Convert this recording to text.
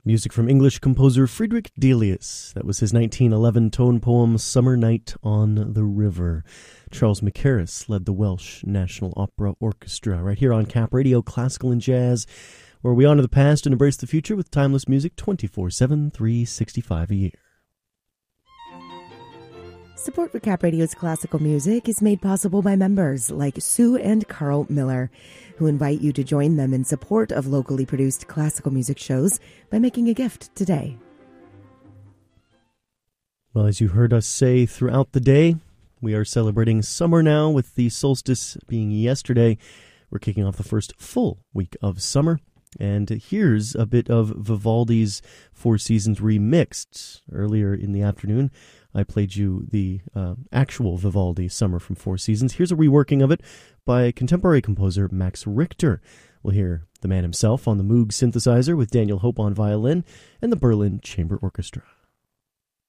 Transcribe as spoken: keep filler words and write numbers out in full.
Music from English composer Friedrich Delius. That was his nineteen eleven tone poem, Summer Night on the River. Charles Mackerras led the Welsh National Opera Orchestra right here on Cap Radio, Classical and Jazz, where we honor the past and embrace the future with timeless music twenty-four seven, three sixty-five a year. Support for Cap Radio's classical music is made possible by members like Sue and Carl Miller, who invite you to join them in support of locally produced classical music shows by making a gift today. Well, as you heard us say throughout the day, we are celebrating summer now, with the solstice being yesterday. We're kicking off the first full week of summer. And here's a bit of Vivaldi's Four Seasons remixed. Earlier in the afternoon, I played you the uh, actual Vivaldi Summer from Four Seasons. Here's a reworking of it by contemporary composer Max Richter. We'll hear the man himself on the Moog synthesizer with Daniel Hope on violin and the Berlin Chamber Orchestra.